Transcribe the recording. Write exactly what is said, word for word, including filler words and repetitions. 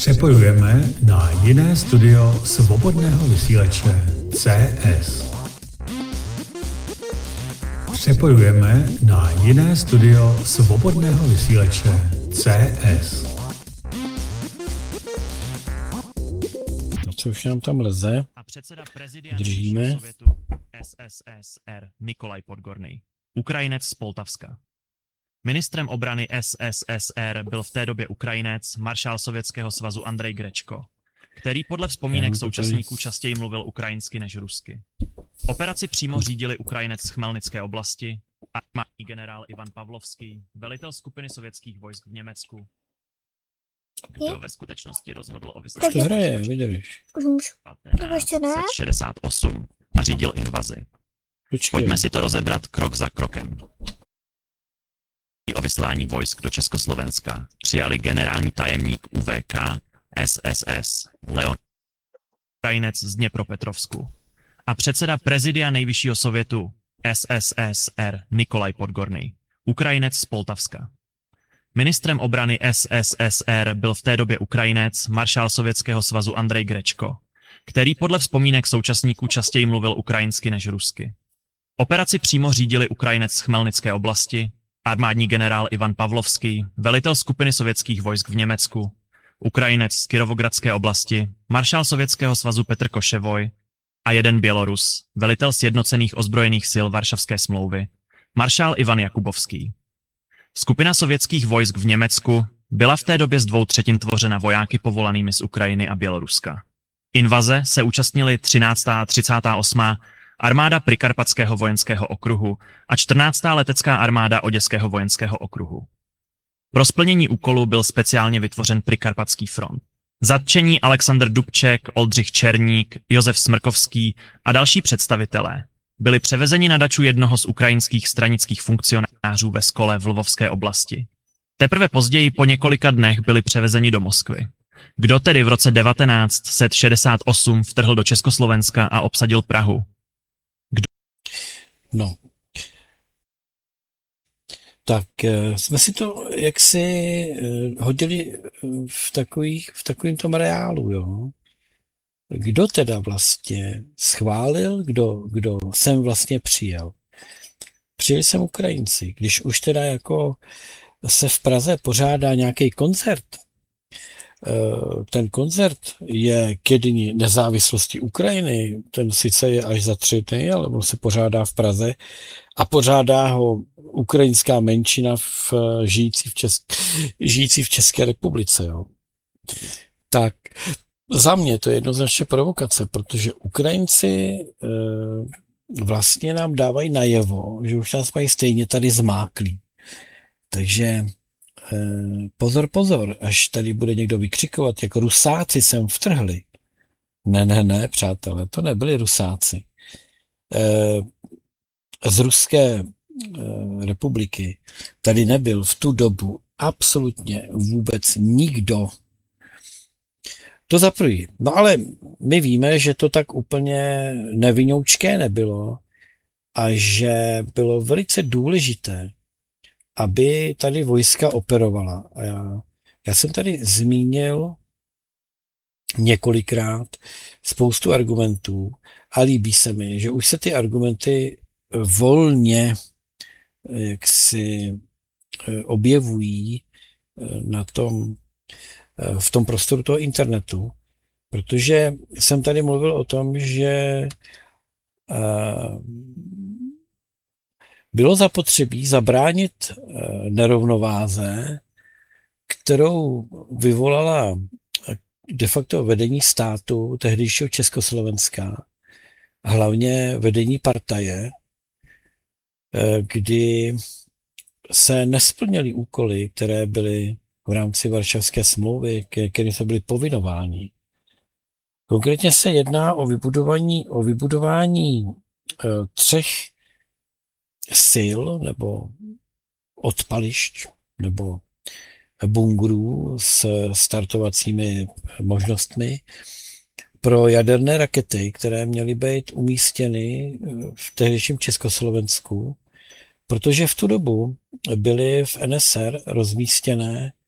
Přepojujeme na jiné studio svobodného vysílače C S. Přepojujeme na jiné studio svobodného vysílače C S. No co už nám tam leze? A předseda prezidia Držíme. Sovětu S S S R Nikolaj Podgorný, Ukrajinec z Poltavska. Ministrem obrany S S S R byl v té době Ukrajinec, maršál Sovětského svazu Andrej Grečko, který podle vzpomínek současníků častěji mluvil ukrajinsky než rusky. Operaci přímo řídili Ukrajinec z Chmelnické oblasti, armádní generál Ivan Pavlovský, velitel skupiny sovětských vojsk v Německu, kdo ve skutečnosti rozhodl o To hraje, vydrž. devatenáct set šedesát osm a řídil invazi. Počkej. Pojďme si to rozebrat krok za krokem. O vyslání vojsk do Československa přijali generální tajemník U V K S S S Leon Ukrajinec z Dněpropetrovsku a předseda prezidia Nejvyššího sovětu S S S R Nikolaj Podgorný, Ukrajinec z Poltavska. Ministrem obrany S S S R byl v té době Ukrajinec, maršál Sovětského svazu Andrej Grečko, který podle vzpomínek současníků častěji mluvil ukrajinsky než rusky. Operaci přímo řídili Ukrajinec z Chmelnické oblasti, armádní generál Ivan Pavlovský, velitel skupiny sovětských vojsk v Německu, Ukrajinec z Kirovogradské oblasti, maršál Sovětského svazu Petr Koševoj a jeden Bělorus, velitel sjednocených ozbrojených sil Varšavské smlouvy, maršál Ivan Jakubovský. Skupina sovětských vojsk v Německu byla v té době z dvou třetin tvořena vojáky povolanými z Ukrajiny a Běloruska. Invaze se účastnili třináctá a třicátá osmá armáda Prikarpatského vojenského okruhu a čtrnáctá letecká armáda Oděského vojenského okruhu. Pro splnění úkolu byl speciálně vytvořen Prikarpatský front. Zatčení Alexandr Dubček, Oldřich Černík, Josef Smrkovský a další představitelé byli převezeni na daču jednoho z ukrajinských stranických funkcionářů ve Skole v Lvovské oblasti. Teprve později po několika dnech byli převezeni do Moskvy. Kdo tedy v roce devatenáct set šedesát osm vtrhl do Československa a obsadil Prahu? No. Tak jsme si to jaksi hodili v takových, v takovým tom reálu, jo. Kdo teda vlastně schválil, kdo, kdo sem vlastně přijel? Přijeli sem Ukrajinci, když už teda jako se v Praze pořádá nějaký koncert. Ten koncert je ke dni nezávislosti Ukrajiny, ten sice je až za tři dny, ale on se pořádá v Praze a pořádá ho ukrajinská menšina v, žijící, v Česk, žijící v České republice. Jo. Tak za mě to je jednoznačně provokace, protože Ukrajinci e, vlastně nám dávají najevo, že už nás mají stejně tady zmáklí. Takže pozor, pozor, až tady bude někdo vykřikovat, jak Rusáci sem vtrhli. Ne, ne, ne, přátelé, to nebyli Rusáci. Z Ruské republiky tady nebyl v tu dobu absolutně vůbec nikdo. To za první. No ale my víme, že to tak úplně nevinoučké nebylo a že bylo velice důležité, aby tady vojska operovala. A já, já jsem tady zmínil několikrát spoustu argumentů a líbí se mi, že už se ty argumenty volně jaksi objevují na tom, v tom prostoru toho internetu, protože jsem tady mluvil o tom, že bylo zapotřebí zabránit nerovnováze, kterou vyvolala de facto vedení státu tehdejšího Československa, hlavně vedení partaje, kdy se nesplněly úkoly, které byly v rámci Varšavské smlouvy, které se byly povinovány. Konkrétně se jedná o vybudování, o vybudování třech sil nebo odpališť nebo bungrů s startovacími možnostmi pro jaderné rakety, které měly být umístěny v tehdejším Československu, protože v tu dobu byly v N S R rozmístěné